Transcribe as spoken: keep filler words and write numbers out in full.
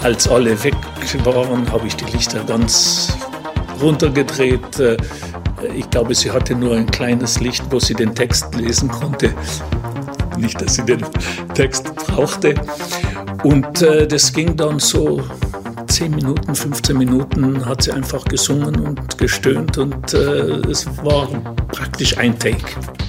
als alle weg waren, habe ich die Lichter ganz runtergedreht. Ich glaube, sie hatte nur ein kleines Licht, wo sie den Text lesen konnte. Nicht, dass sie den Text brauchte. Und äh, das ging dann so zehn Minuten, fünfzehn Minuten, hat sie einfach gesungen und gestöhnt und äh, es war praktisch ein Take.